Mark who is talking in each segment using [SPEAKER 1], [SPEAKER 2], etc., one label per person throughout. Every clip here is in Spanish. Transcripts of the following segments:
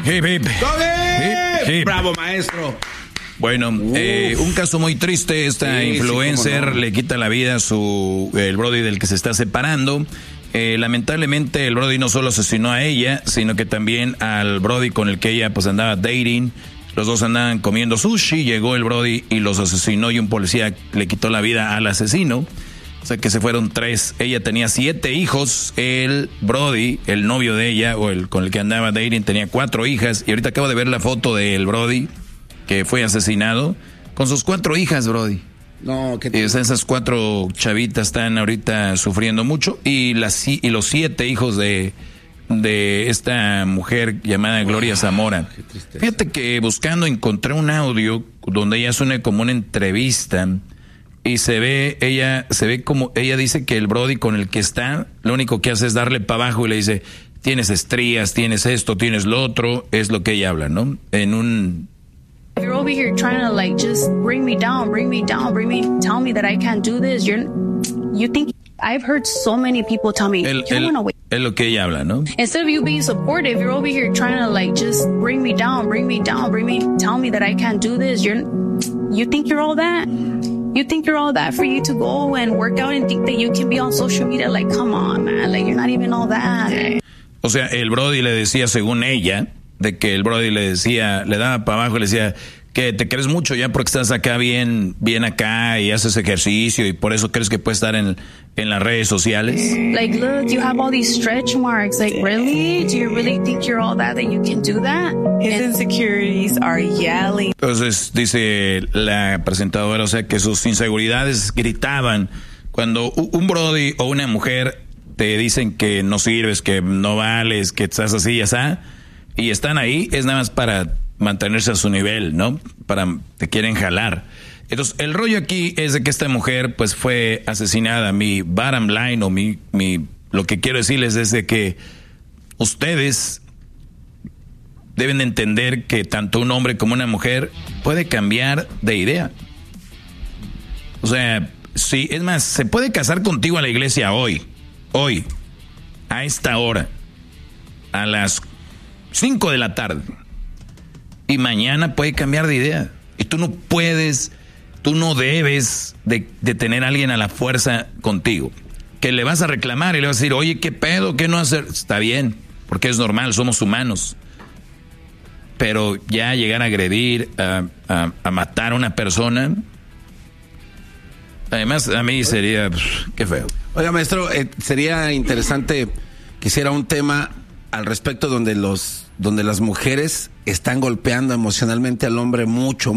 [SPEAKER 1] Hip, hip.
[SPEAKER 2] Hip, hip. Bravo, maestro.
[SPEAKER 1] Bueno, un caso muy triste. Esta influencer le quita la vida a el brody del que se está separando. Lamentablemente el brody no solo asesinó a ella, sino que también al brody con el que ella pues andaba dating. Los dos andaban comiendo sushi, llegó el brody y los asesinó y un policía le quitó la vida al asesino. O sea que se fueron 3. Ella tenía 7 hijos. El brody, el novio de ella o el con el que andaba dating, tenía 4 hijas. Y ahorita acabo de ver la foto del brody que fue asesinado con sus 4 hijas, brody.
[SPEAKER 2] No, ¿qué
[SPEAKER 1] esas 4 chavitas están ahorita sufriendo mucho y los 7 hijos de esta mujer llamada Gloria Zamora. Fíjate que buscando encontré un audio donde ella suena como una entrevista y se ve como ella dice que el brody con el que está, lo único que hace es darle para abajo y le dice, tienes estrías, tienes esto, tienes lo otro, es lo que ella habla, ¿no?
[SPEAKER 3] You're over here trying to like just bring me down, tell me that I can't do this. You think I've heard so many people tell me you wanna wait.
[SPEAKER 1] Es lo que ella habla, ¿no?
[SPEAKER 3] Instead of you being supportive, you're over here trying to like just bring me down, tell me that I can't do this. You think you're all that? You think you're all that for you to go and work out and think that you can be on social media? Like, come on, man. Like, you're not even all that.
[SPEAKER 1] O sea, el brody le decía, según ella, de que el brody le daba para abajo y le decía que te crees mucho ya porque estás acá bien acá y haces ejercicio y por eso crees que puedes estar en las redes sociales.
[SPEAKER 3] Like, look, you have all these stretch marks. Like, really? Do you really think you're all that you can do that?
[SPEAKER 4] His insecurities are yelling.
[SPEAKER 1] Entonces dice la presentadora, o sea, que sus inseguridades gritaban cuando un brody o una mujer te dicen que no sirves, que no vales, que estás así, ya sabes. Y están ahí, es nada más para mantenerse a su nivel, ¿no? Te quieren jalar. Entonces, el rollo aquí es de que esta mujer, pues, fue asesinada. Mi bottom line, o lo que quiero decirles es de que ustedes deben de entender que tanto un hombre como una mujer puede cambiar de idea. O sea, sí, es más, se puede casar contigo a la iglesia hoy, a esta hora, a las 5 de la tarde. Y mañana puede cambiar de idea. Y tú no debes de tener a alguien a la fuerza contigo. Que le vas a reclamar y le vas a decir, oye, ¿qué pedo? ¿Qué no hacer? Está bien, porque es normal, somos humanos. Pero ya llegar a agredir, a matar a una persona, además a mí sería, qué feo.
[SPEAKER 2] Oiga, maestro, sería interesante que hiciera un tema al respecto donde las mujeres están golpeando emocionalmente al hombre mucho,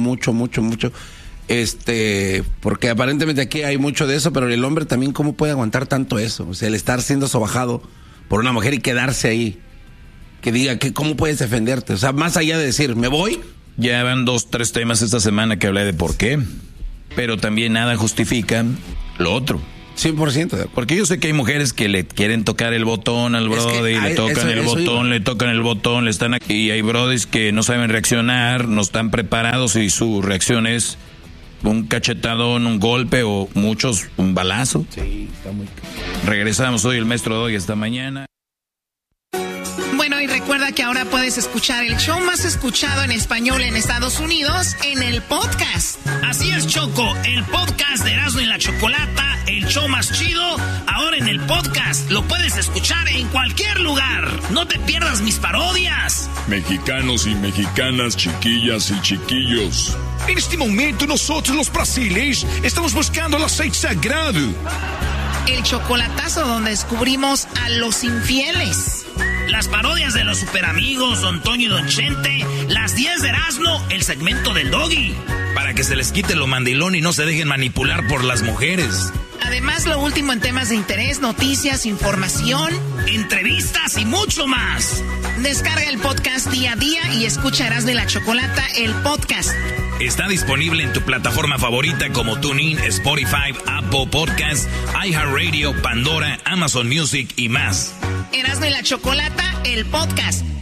[SPEAKER 2] porque aparentemente aquí hay mucho de eso, pero el hombre también, ¿cómo puede aguantar tanto eso? O sea, el estar siendo sobajado por una mujer y quedarse ahí, que diga que cómo puedes defenderte, o sea, más allá de decir, me voy.
[SPEAKER 1] Ya van 2-3 temas esta semana que hablé de por qué, pero también nada justifica lo otro.
[SPEAKER 2] 100% de acuerdo.
[SPEAKER 1] Porque yo sé que hay mujeres que le quieren tocar el botón al brody, le tocan el botón, le están aquí. Y hay brodis que no saben reaccionar, no están preparados y su reacción es un cachetadón, un golpe o muchos, un balazo.
[SPEAKER 2] Sí, está muy...
[SPEAKER 1] Regresamos hoy, el maestro Doggy, esta mañana.
[SPEAKER 5] Bueno, y recuerda que ahora puedes escuchar el show más escuchado en español en Estados Unidos en el podcast.
[SPEAKER 6] Así es, Choco, el podcast de Erasmo y la Chocolata, el show más chido, ahora en el podcast. Lo puedes escuchar en cualquier lugar. No te pierdas mis parodias.
[SPEAKER 7] Mexicanos y mexicanas, chiquillas y chiquillos.
[SPEAKER 8] En este momento nosotros los brasileños estamos buscando el aceite sagrado.
[SPEAKER 5] El chocolatazo donde descubrimos a los infieles.
[SPEAKER 6] Las parodias de los superamigos, Don Toño y Don Chente, las 10 de Erasmo, el segmento del Doggy.
[SPEAKER 1] Para que se les quite lo mandilón y no se dejen manipular por las mujeres.
[SPEAKER 5] Además, lo último en temas de interés, noticias, información,
[SPEAKER 6] entrevistas y mucho más.
[SPEAKER 5] Descarga el podcast día a día y escucha Erasmo y la Chocolata, el podcast.
[SPEAKER 1] Está disponible en tu plataforma favorita como TuneIn, Spotify, Apple Podcasts, iHeartRadio, Pandora, Amazon Music y más.
[SPEAKER 5] Erasmo y la Chocolata, el podcast.